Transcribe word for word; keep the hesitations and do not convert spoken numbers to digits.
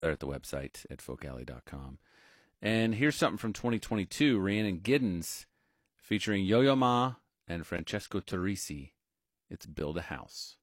or at the website at folk alley dot com. And here's something from twenty twenty-two, Rhiannon Giddens featuring Yo-Yo Ma and Francesco Turrisi. It's Build a House.